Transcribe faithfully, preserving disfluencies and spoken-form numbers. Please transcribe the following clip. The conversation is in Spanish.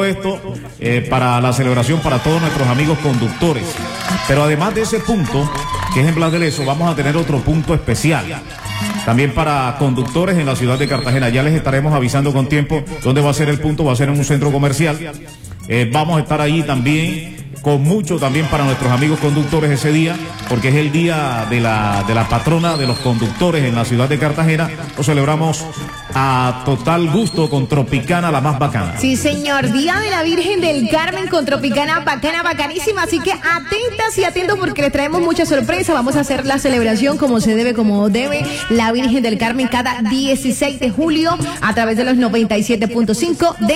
esto eh, para la celebración para todos nuestros amigos conductores. Pero además de ese punto, que es en Blas de Lezo, vamos a tener otro punto especial. También para conductores en la ciudad de Cartagena. Ya les estaremos avisando con tiempo dónde va a ser el punto. Va a ser en un centro comercial. Eh, vamos a estar ahí también, con mucho también para nuestros amigos conductores ese día, porque es el día de la, de la patrona de los conductores en la ciudad de Cartagena. Lo celebramos a total gusto con Tropicana, la más bacana. Sí, señor, Día de la Virgen del Carmen con Tropicana, bacana, bacanísima. Así que atentas y atentos porque les traemos mucha sorpresa. Vamos a hacer la celebración como se debe, como debe la Virgen del Carmen cada dieciséis de julio a través de los noventa y siete punto cinco de